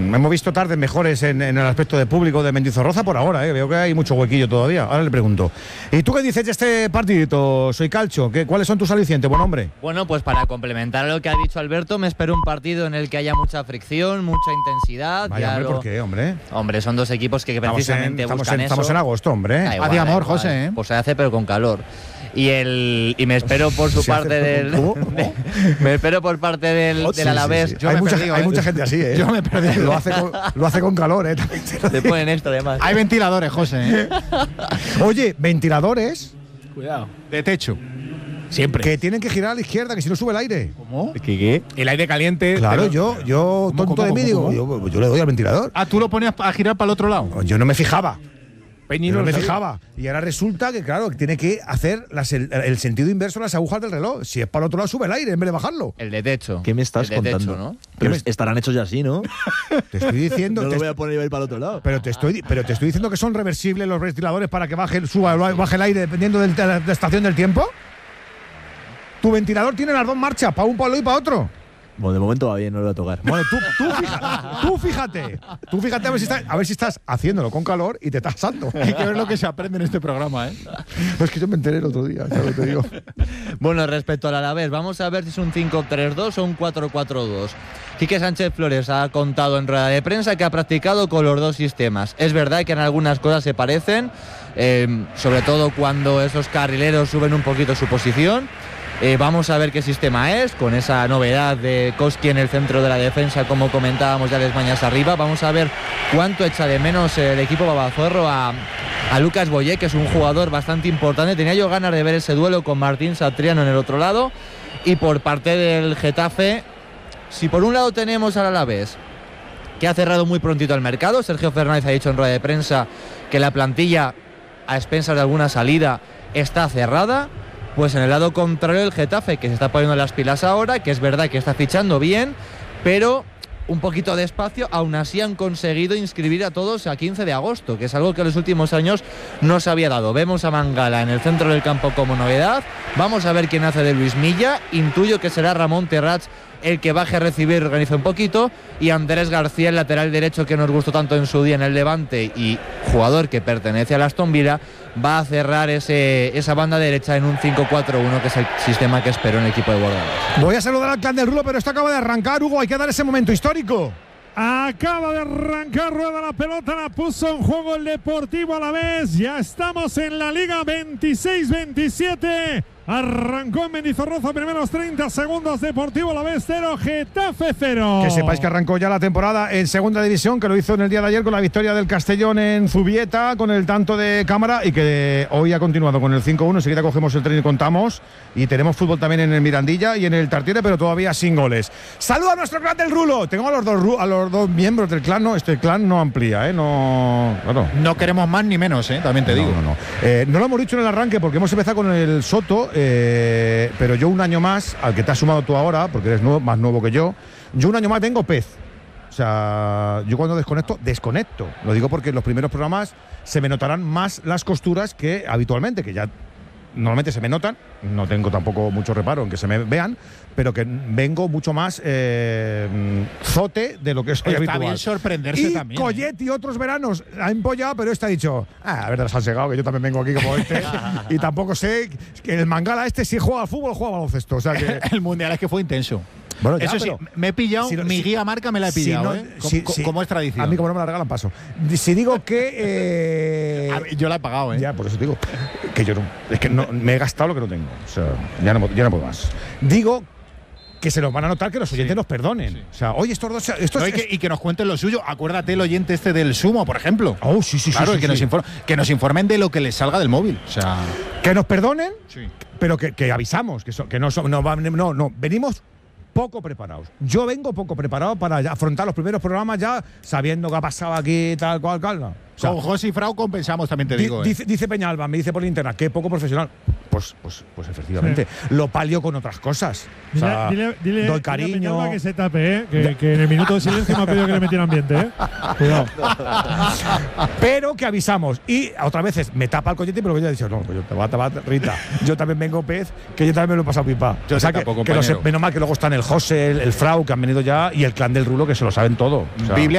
hemos visto tardes mejores en el aspecto de público de Mendizorroza por ahora, veo que hay mucho huequillo todavía. Ahora le pregunto, ¿y tú qué dices de este partidito, Soy Calcho? ¿Cuáles son tus alicientes, buen hombre? Bueno, pues para complementar lo que ha dicho Alberto, me espero un partido en el que haya mucha fricción, mucha intensidad. Vaya, hombre, ¿por qué, hombre? Hombre, son dos equipos que precisamente buscan eso. Estamos en agosto, hombre. Igual, de amor, José, ¿eh? Pues se hace, pero con calor. Y me espero por su parte del me espero por parte del Alavés. Sí. Hay mucha gente así, ¿eh? Yo me he perdido. Lo hace con calor, ¿eh? Te ponen esto además. Hay ventiladores, José, ¿eh? Oye, ventiladores. Cuidado. De techo. Siempre. Que tienen que girar a la izquierda, que si no sube el aire. ¿Cómo? ¿Qué? El aire caliente. Claro, yo tonto de mí digo, yo le doy al ventilador. Ah, ¿tú lo ponías a girar para el otro lado? Yo no me fijaba. Peñi no me fijaba. Y ahora resulta que, claro, tiene que hacer el sentido inverso de las agujas del reloj. Si es para el otro lado, sube el aire en vez de bajarlo. El de techo. ¿Qué me estás contando? Techo, ¿no? Pero estarán hechos ya así, ¿no? Te estoy diciendo. No lo voy a poner y va a ir para el otro lado. Pero te estoy diciendo que son reversibles los ventiladores para que baje el aire dependiendo de la estación del tiempo. Tu ventilador tiene las dos marchas, para un palo y para otro. Bueno, de momento va bien, no lo voy a tocar. Bueno, tú fíjate a ver si estás haciéndolo con calor y te estás asando. Hay que ver lo que se aprende en este programa, ¿eh? Pues es que yo me enteré el otro día, ya lo te digo. Bueno, respecto al Alavés, vamos a ver si es un 5-3-2 o un 4-4-2. Quique Sánchez Flores ha contado en rueda de prensa que ha practicado con los dos sistemas. Es verdad que en algunas cosas se parecen, sobre todo cuando esos carrileros suben un poquito su posición. Vamos a ver qué sistema es, con esa novedad de Koski en el centro de la defensa, como comentábamos ya les mañas arriba. Vamos a ver cuánto echa de menos el equipo babazorro a Lucas Boyé, que es un jugador bastante importante. Tenía yo ganas de ver ese duelo con Martín Satriano en el otro lado. Y por parte del Getafe, si por un lado tenemos al Alavés, que ha cerrado muy prontito el mercado, Sergio Fernández ha dicho en rueda de prensa que la plantilla, a expensas de alguna salida, está cerrada. Pues en el lado contrario el Getafe, que se está poniendo las pilas ahora, que es verdad que está fichando bien, pero un poquito despacio, aún así han conseguido inscribir a todos a 15 de agosto, que es algo que en los últimos años no se había dado. Vemos a Mangala en el centro del campo como novedad, vamos a ver quién hace de Luis Milla, intuyo que será Ramón Terrats el que baje a recibir, organiza un poquito, y Andrés García, el lateral derecho que nos gustó tanto en su día en el Levante y jugador que pertenece al Aston Villa, va a cerrar esa banda derecha en un 5-4-1, que es el sistema que espero en el equipo de Bordalás. Voy a saludar al clan del Rulo, pero esto acaba de arrancar, Hugo, hay que dar ese momento histórico. Acaba de arrancar, rueda la pelota, la puso en juego el Deportivo Alavés. Ya estamos en la Liga 26-27. Arrancó en Mendizorroza, primeros 30 segundos, Deportivo Alavés 0, Getafe 0. Que sepáis que arrancó ya la temporada en segunda división, que lo hizo en el día de ayer con la victoria del Castellón en Zubieta, con el tanto de cámara, y que hoy ha continuado con el 5-1. Enseguida cogemos el tren y contamos. Y tenemos fútbol también en el Mirandilla y en el Tartiere, pero todavía sin goles. ¡Saluda a nuestro clan del Rulo! Tengo a los dos miembros del clan. No, este clan no amplía, no. Claro. No queremos más ni menos, también te digo. No lo hemos dicho en el arranque porque hemos empezado con el Soto. Pero yo un año más, al que te has sumado tú ahora, porque eres más nuevo que yo un año más tengo pez. O sea, yo cuando desconecto. Lo digo porque en los primeros programas se me notarán más las costuras que habitualmente, que ya normalmente se me notan. No tengo tampoco mucho reparo en que se me vean, pero que vengo mucho más zote de lo que soy habitual. Está bien sorprenderse también. Y Collet y otros veranos ha empollado, pero este ha dicho, a ver, las han segado, que yo también vengo aquí como este. Y tampoco sé que el Mangala si juega al fútbol o juega al baloncesto. O sea que el mundial es que fue intenso. Bueno, ya, eso sí, me he pillado, mi guía marca me la he pillado, como es tradición. A mí como no me la regalan, paso. Si digo que… yo la he pagado, Ya, por eso digo que yo no… Es que no, me he gastado lo que no tengo. O sea, ya no puedo más. Digo que se nos van a notar, que los oyentes nos perdonen. Sí. O sea, oye, estos dos… y que nos cuenten lo suyo. Acuérdate el oyente del Sumo, por ejemplo. Oh, sí. Claro, sí, que nos informen de lo que les salga del móvil. O sea… Que nos perdonen, pero que avisamos, que no, venimos poco preparados. Yo vengo poco preparado para afrontar los primeros programas ya sabiendo que ha pasado aquí tal cual. No. O sea, con José y Frau compensamos, también te digo. Dice Peñalba, me dice por internet, que poco profesional. Pues efectivamente. Lo palio con otras cosas. O sea, dile doy cariño. Peñalba que se tape, que en el minuto de silencio me ha pedido que le metiera ambiente, Cuidado. Pero que avisamos. Y otras veces me tapa el cochete, pero yo he dicho, no, pues yo te va, Rita. Yo también vengo pez, que yo también me lo he pasado pipa. Yo sé que menos mal que luego están el José, el Frau, que han venido ya, y el clan del Rulo, que se lo saben todo. O sea, Biblia